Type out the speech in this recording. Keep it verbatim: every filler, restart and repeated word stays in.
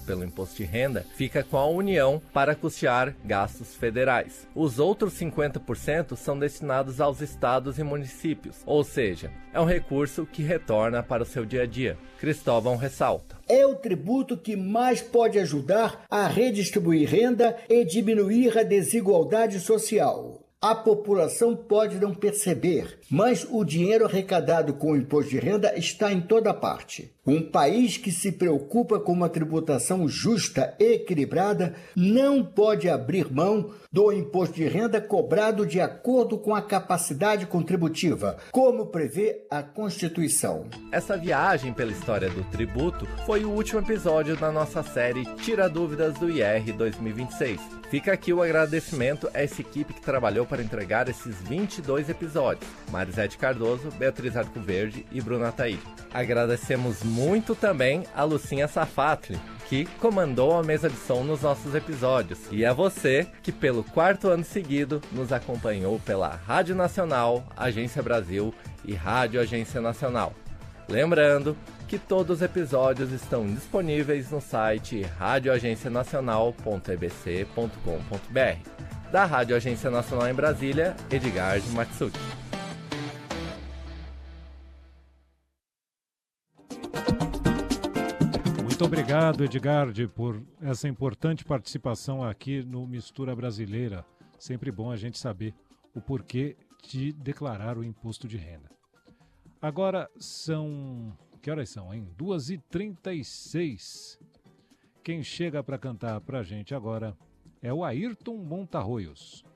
pelo imposto de renda fica com a União para custear gastos federais. Os outros cinquenta por cento são destinados aos estados e municípios, ou seja, é um recurso que retorna para o seu dia a dia. Cristóvão ressalta. É o tributo que mais pode ajudar a redistribuir renda e diminuir a desigualdade social. A população pode não perceber, mas o dinheiro arrecadado com o imposto de renda está em toda parte. Um país que se preocupa com uma tributação justa e equilibrada não pode abrir mão do imposto de renda cobrado de acordo com a capacidade contributiva, como prevê a Constituição. Essa viagem pela história do tributo foi o último episódio da nossa série Tira Dúvidas do I R dois mil e vinte e seis. Fica aqui o agradecimento a essa equipe que trabalhou para entregar esses vinte e dois episódios. Marisete Cardoso, Beatriz Arcoverde e Bruna Taíde. Agradecemos muito também a Lucinha Safatli, que comandou a mesa de som nos nossos episódios. E a você, que pelo quarto ano seguido nos acompanhou pela Rádio Nacional, Agência Brasil e Rádio Agência Nacional. Lembrando que todos os episódios estão disponíveis no site rádio agência nacional ponto e b c ponto com ponto b r. Da Rádio Agência Nacional em Brasília, Edgar de Matsuki. Muito obrigado, Edgarde, por essa importante participação aqui no Mistura Brasileira. Sempre bom a gente saber o porquê de declarar o imposto de renda. Agora são... Que horas são, hein? duas e trinta e seis. Quem chega para cantar pra gente agora é o Ayrton Montarroios.